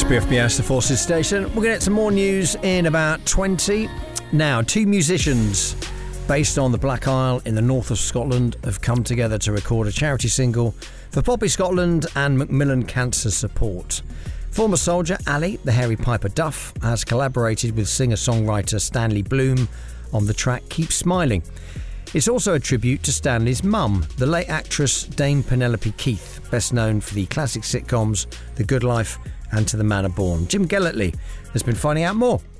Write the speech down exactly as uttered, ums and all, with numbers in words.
B F B S, the Forces Station. We're going to get some more news in about twenty. Now, two musicians based on the Black Isle in the north of Scotland have come together to record a charity single for Poppy Scotland and Macmillan Cancer Support. Former soldier Ali, the Hairy Piper Duff, has collaborated with singer-songwriter Stanley Bloom on the track Keep Smiling. It's also a tribute to Stanley's mum, the late actress Dame Penelope Keith, best known for the classic sitcoms The Good Life and To the Manor Born. Jim Gellertley has been finding out more.